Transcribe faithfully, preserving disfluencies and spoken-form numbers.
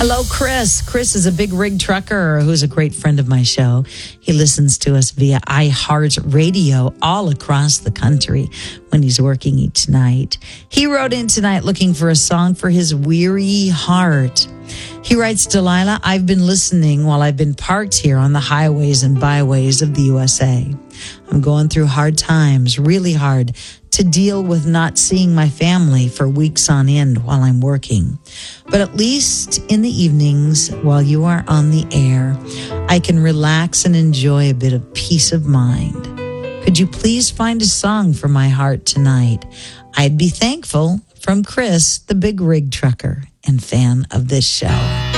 Hello, Chris. Chris is a big rig trucker who's a great friend of my show. He listens to us via iHeartRadio all across the country when he's working each night. He wrote in tonight looking for a song for his weary heart. He writes, Delilah, I've been listening while I've been parked here on the highways and byways of the U S A. I'm going through hard times, really hard, to deal with not seeing my family for weeks on end while I'm working. But at least in the evenings, while you are on the air, I can relax and enjoy a bit of peace of mind. Could you please find a song for my heart tonight? I'd be thankful. From Chris, the big rig trucker and fan of this show.